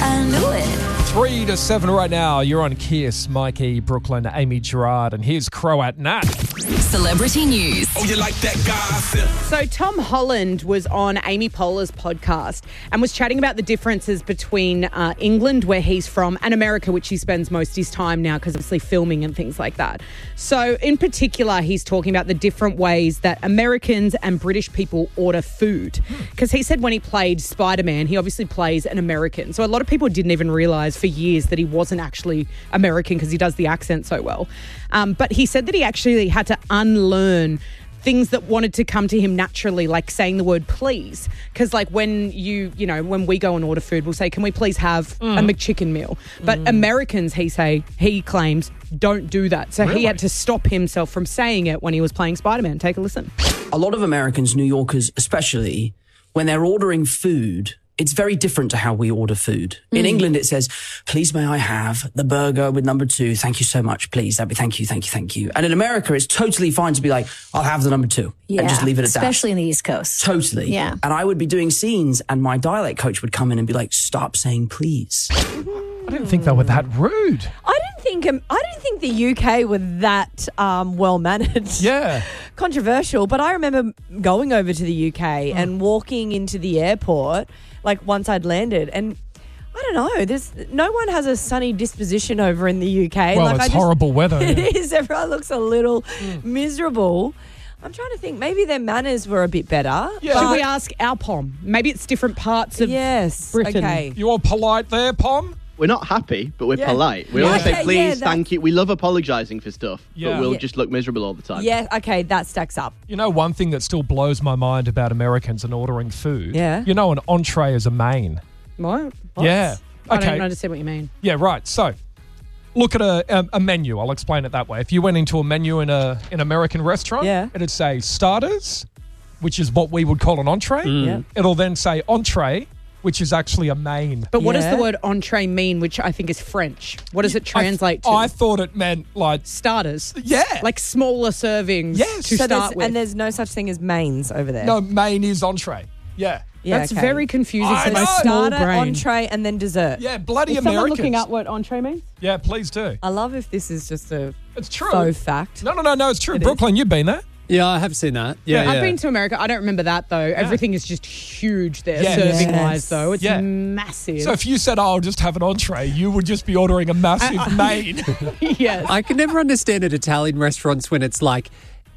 I knew it. 3 to 7 right now. You're on Kiss, Mikey, Brooklyn, Amy Gerard, and here's Croat Nat. Celebrity news. Oh, you like that gossip? So Tom Holland was on Amy Poehler's podcast and was chatting about the differences between England, where he's from, and America, which he spends most of his time now because obviously filming and things like that. So in particular, he's talking about the different ways that Americans and British people order food. Because he said when he played Spider-Man, he obviously plays an American. So a lot of people didn't even realise for years that he wasn't actually American because he does the accent so well. But he said that he actually had to unlearn things that wanted to come to him naturally, like saying the word please. Because like when when we go and order food, we'll say, can we please have a McChicken meal? But Americans, he claims, don't do that. So he had to stop himself from saying it when he was playing Spider-Man. Take a listen. A lot of Americans, New Yorkers especially, when they're ordering food, it's very different to how we order food. In England, it says, please may I have the burger with number 2? Thank you so much, please. That'd be thank you. And in America, it's totally fine to be like, I'll have the number 2 and just leave it at that. Especially in the East Coast. Totally. Yeah. And I would be doing scenes and my dialect coach would come in and be like, stop saying please. I didn't think they were that rude. I didn't think the UK were that well-mannered. Yeah. Controversial, but I remember going over to the UK and walking into the airport, like once I'd landed, and I don't know, no one has a sunny disposition over in the UK. Well, like, it's horrible weather. It is. Everyone looks a little miserable. I'm trying to think, maybe their manners were a bit better. Yeah. Should we ask our Pom? Maybe it's different parts of Britain. Okay. You all polite there, Pom? We're not happy, but we're polite. We always say please, yeah, thank you. We love apologising for stuff, Yeah. but we'll just look miserable all the time. Yeah, okay, that stacks up. You know, one thing that still blows my mind about Americans and ordering food? Yeah. You know, an entree is a main. What? Yeah. I Okay. don't understand what you mean. Yeah, right. So, look at a menu. I'll explain it that way. If you went into a menu in an American restaurant, it'd say starters, which is what we would call an entree. Yeah. It'll then say entree, which is actually a main. But what does the word entree mean, which I think is French? What does it translate to? I thought it meant like... Starters. Yeah. Like smaller servings to start with. And there's no such thing as mains over there. No, main is entree. Yeah. Yeah, That's okay. very confusing I for my know. small Starter, brain. entree, and then dessert. Yeah, bloody Is someone Americans. looking up what entree means? Yeah, please do. I love if this is just a It's true. faux fact. No, it's true. Brooklyn, you've been there. Yeah, I have seen that. Yeah, I've been to America. I don't remember that, though. Everything is just huge there, Yeah. serving-wise, though. It's Yeah. massive. So if you said, I'll just have an entree, you would just be ordering a massive main. yes. I can never understand at Italian restaurants when it's like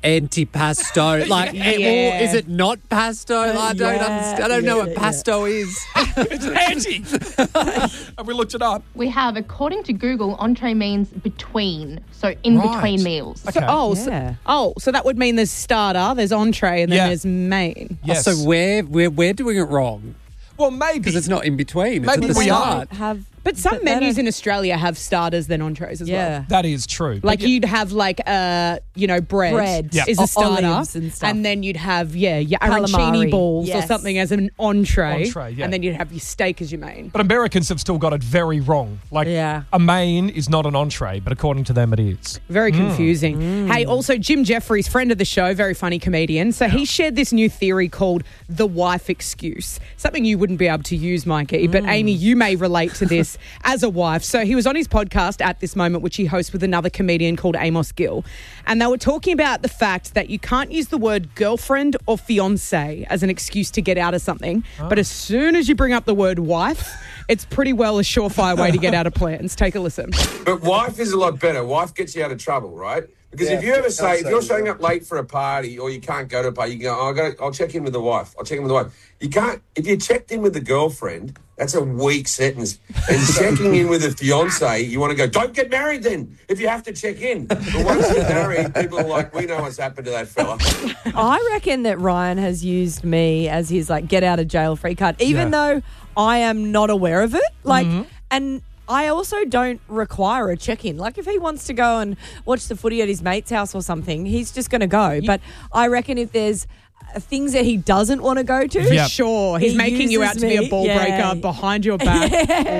antipasto. Like, Yeah. is it not pasto? I don't understand. I don't know what pasto is. It's anti. And we looked it up. We have, according to Google, entree means between, so in Right. between meals. Okay. So that would mean there's starter, there's entree, and then Yeah. there's main. Yes. So we're doing it wrong well, maybe. because it's not in between. Maybe it's at the we are. start. But some menus in Australia have starters than entrees as well. That is true. Like But you'd have like bread Yeah. is a starter, olives and stuff. then you'd have your Calamari. arancini balls or Yes. something as an entree, Entree, yeah. and then you'd have your steak as your main. But Americans have still got it very wrong. Like, a main is not an entree, but according to them, it is. Very confusing. Hey, also Jim Jeffries, friend of the show, very funny comedian. So he shared this new theory called the wife excuse. Something you wouldn't be able to use, Mikey, but Amy, you may relate to this as a wife. So he was on his podcast At This Moment, which he hosts with another comedian called Amos Gill. And they were talking about the fact that you can't use the word girlfriend or fiance as an excuse to get out of something. But as soon as you bring up the word wife, it's pretty well a surefire way to get out of plans. Take a listen. But wife is a lot better. Wife gets you out of trouble, right? Because if you ever say, if you're showing up late for a party or you can't go to a party, you can go, I'll check in with the wife. I'll check in with the wife. You can't, if you checked in with the girlfriend, that's a weak sentence. And checking in with a fiance, you want to go, don't get married then, if you have to check in. But once you're married, people are like, we know what's happened to that fella. I reckon that Ryan has used me as his get out of jail free card, even though I am not aware of it. And I also don't require a check-in. Like, if he wants to go and watch the footy at his mate's house or something, he's just going to go. But I reckon if there's things that he doesn't want to go to, For sure. He's making you out to be a ball Yeah. breaker behind your back.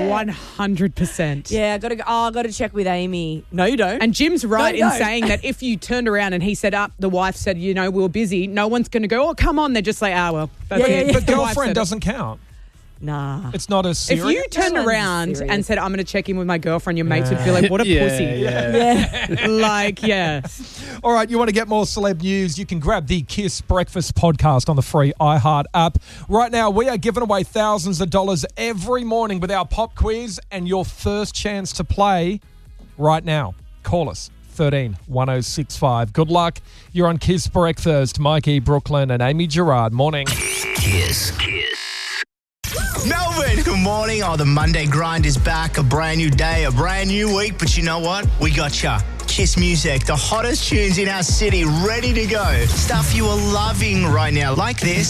100%. Yeah, I got to go. Oh, I got to check with Amy. No, you don't. And Jim's right No, in no. saying that if you turned around and he said, the wife said, we were busy, no one's going to go, oh, come on. They're just like, well, that's it. But The wife said girlfriend it. doesn't count. Nah. It's not as serious. If you turned around and said, I'm going to check in with my girlfriend, your mates would be like, what a pussy. Yeah. Like, yeah. All right, you want to get more celeb news, you can grab the Kiss Breakfast podcast on the free iHeart app. Right now, we are giving away thousands of dollars every morning with our pop quiz, and your first chance to play right now. Call us. 13 1065. Good luck. You're on Kiss Breakfast. Mikey, Brooklyn, and Amy Gerard. Morning. Kiss. Melbourne, good morning. Oh, the Monday grind is back. A brand new day, a brand new week. But you know what? We got ya. Kiss Music, the hottest tunes in our city, ready to go. Stuff you are loving right now, like this.